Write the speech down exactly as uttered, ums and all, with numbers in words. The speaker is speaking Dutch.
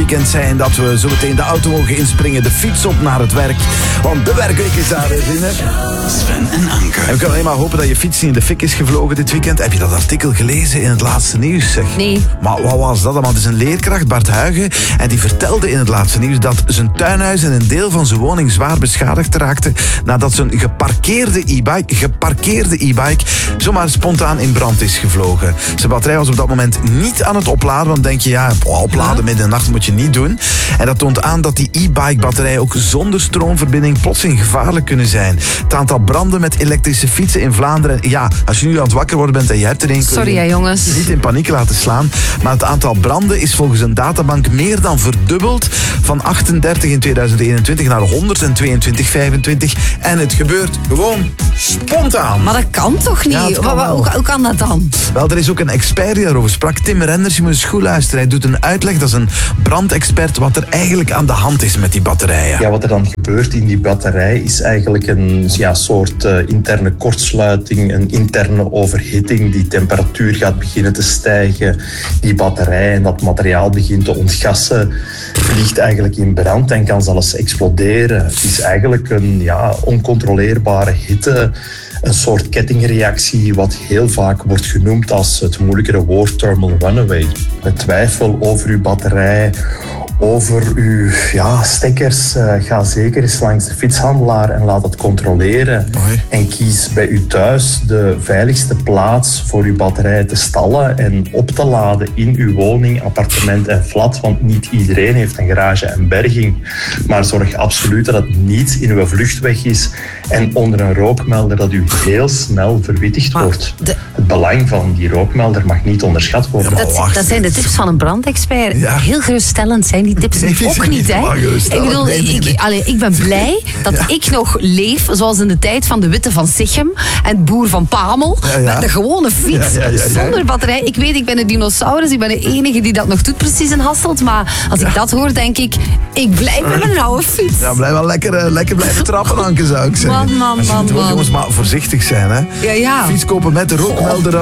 weekend zijn dat we zo meteen de auto mogen inspringen, de fiets op naar het werk. Want de werkweek is daar weer binnen. Sven en Anke. En we kunnen alleen maar hopen dat je fiets niet in de fik is gevlogen dit weekend. Heb je dat artikel gelezen in het laatste nieuws? Zeg? Nee. Maar wat was dat? Want het is een leerkracht, Bart Huigen, en die vertelde in het laatste nieuws dat zijn tuinhuis en een deel van zijn woning zwaar beschadigd raakte nadat zijn geparkeerde e-bike, geparkeerde e-bike zomaar spontaan in brand is gevlogen. Zijn batterij was op dat moment niet aan het opladen, want denk je, ja, opladen midden in de nacht moet je niet doen. En dat toont aan dat die e-bike batterijen ook zonder stroomverbinding plotseling gevaarlijk kunnen zijn. Het aantal branden met elektrische fietsen in Vlaanderen, ja, als je nu aan het wakker worden bent en je hebt er een, Sorry, hè, jongens. niet in paniek laten slaan. Maar het aantal branden is volgens een databank meer dan verdubbeld. Van achtendertig in tweeduizend eenentwintig naar honderdtweeëntwintig vijfentwintig. En het gebeurt gewoon spontaan. Maar dat kan toch niet? Ja, het kan Hoe- wel. hoe, hoe kan dat dan? Wel, er is ook een expert die daarover sprak. Tim Renders, je moet eens goed luisteren. Hij doet een uitleg, dat is een brandexpert, wat er eigenlijk aan de hand is met die batterijen. Ja, wat er dan gebeurt in die batterij is eigenlijk een ja, soort uh, interne kortsluiting, een interne overhitting. Die temperatuur gaat beginnen te stijgen. Die batterij en dat materiaal begint te ontgassen, vliegt eigenlijk in brand en kan zelfs exploderen. Het is eigenlijk een ja, oncontroleerbare hitte. Een soort kettingreactie, wat heel vaak wordt genoemd als het moeilijkere woord thermal runaway. Met twijfel over uw batterij, over uw ja, stekkers, uh, ga zeker eens langs de fietshandelaar en laat het controleren. Mooi. En kies bij u thuis de veiligste plaats voor uw batterij te stallen en op te laden in uw woning, appartement en flat. Want niet iedereen heeft een garage en berging. Maar zorg absoluut dat het niet in uw vluchtweg is en onder een rookmelder dat u heel snel verwittigd Maar wordt. de- Het belang van die rookmelder mag niet onderschat worden. Ja, maar Dat, wacht dat zijn de eens. tips van een brandexpert. Ja. Heel geruststellend zijn die tips Nee, die ook zijn niet. niet Hè? helemaal Ik geruststellend. bedoel, Nee, nee, nee. Ik, allee, ik ben blij dat Ja. ik nog leef zoals in de tijd van de Witte van Sichem en Boer van Pamel. Ja, ja. Met de gewone fiets, Ja, ja, ja, ja. zonder batterij. Ik weet, ik ben een dinosaurus. Ik ben de enige die dat nog doet precies in Hasselt. Maar als ik dat hoor, denk ik, ik blijf met mijn oude fiets. Ja, blijf wel lekker, eh, lekker blijven trappen, Anke, zou ik zeggen. Man, man, Als je man, het hoort, man. jongens, maar voorzichtig zijn, hè. Ja, ja. Fiets kopen met de rookmelder